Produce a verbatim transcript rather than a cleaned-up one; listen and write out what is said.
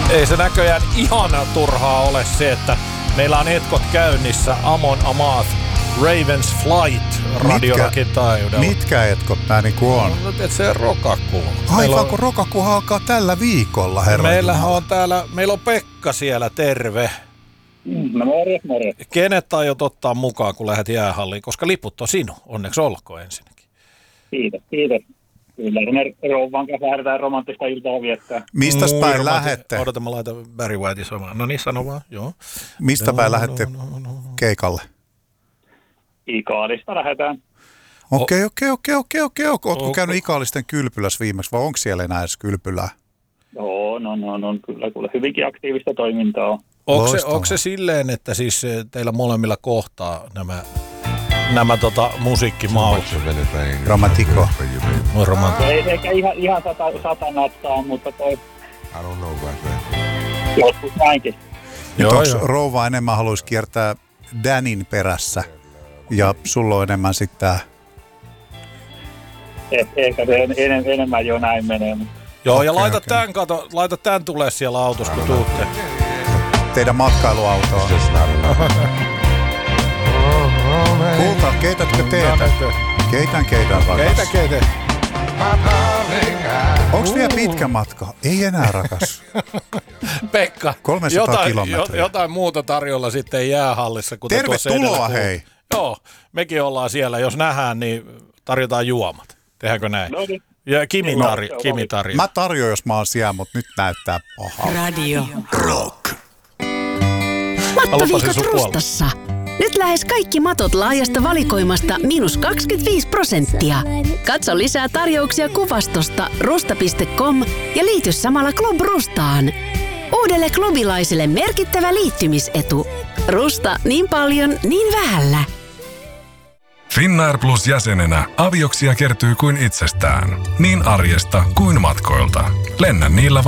Ei se näköjään ihan turhaa ole se, että meillä on etkot käynnissä Amon Amarth Ravens Flight radiorakin taajuudella. Mitkä etkot nää niinku on? No, et se rokakuu. Aivan kun rokakuu alkaa tällä viikolla, herra. Meillähän on täällä, meillä on Pekka siellä, terve. No morjes, morjes. Kenet aiot ottaa mukaan, kun lähdet jäähalliin, koska liput on sinun, onneksi olkoon ensinnäkin. Kiitos, kiitos. Kyllä, me rouvan kanssa lähdetään romanttista iltaa viettää. Mistä Mui päin romantti- lähdette? Odota, mä laitan Barry Whitein soimaan. No niin, sano vaan, joo. Mistä No, päin no, lähdette no, no, no. keikalle? Ikaalista lähdetään. Okei, okei, okei, okei, okei. Ootko Onko- käynyt Ikaalisten kylpylässä viimeksi vai onko siellä enää edes kylpylää? Joo, no, no, no, kyllä, kyllä hyvinkin aktiivista toimintaa on. Onko se, Loistavaa. onko se silleen, että siis eh, teillä molemmilla kohtaa nämä, nämä tota, musiikkimaut? Romantikko. No, romanti- Ei se ehkä ihan, ihan sata, sata natsaa, mutta toi joskus näinkin. Nyt Joo, onko joo. rouva enemmän haluaisi kiertää Danin perässä ja sulla on enemmän sitten tää... Eh, ehkä se en, en, enemmän jo näin menee. Mutta Joo, ja Okei, laita okei. tämän, kato, laita tämän tulee siellä autossa, kun tuutte. teidän matkailuautoon. Kulta, keitätkö teetä? Keitän, keitän, rakas. Keitä, keitä. Onks vielä pitkä matka? Ei enää, rakas. Pekka, kolmesataa jotain, kilometriä. jotain muuta tarjolla sitten jäähallissa. Kuten tuossa Tervetuloa, edellä kuultiin. hei. Joo, mekin ollaan siellä. Jos nähdään, niin tarjotaan juomat. Tehdäänkö näin? no niin. Ja Kimi, Joo, tarjo, joo, Kimi joo. tarjo. Mä tarjoan, jos mä oon siellä, mutta nyt näyttää pahaa. Radio Rock. Mattoviikot lupasin sun puolesta. Rustassa. Nyt lähes kaikki matot laajasta valikoimasta miinus kaksikymmentäviisi prosenttia. Katso lisää tarjouksia kuvastosta rusta piste com ja liity samalla Club Rustaan. Uudelle klubilaiselle merkittävä liittymisetu. Rusta niin paljon, niin vähällä. Finnair Plus jäsenenä avioksia kertyy kuin itsestään. Niin arjesta kuin matkoilta. Lennä niillä